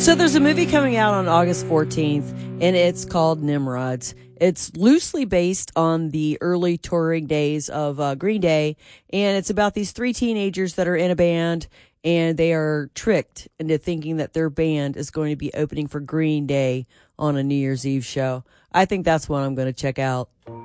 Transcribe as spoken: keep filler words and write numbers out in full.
So there's a movie coming out on August fourteenth, and it's called Nimrods. It's loosely based on the early touring days of uh, Green Day, and it's about these three teenagers that are in a band, and they are tricked into thinking that their band is going to be opening for Green Day on a New Year's Eve show. I think that's what I'm going to check out.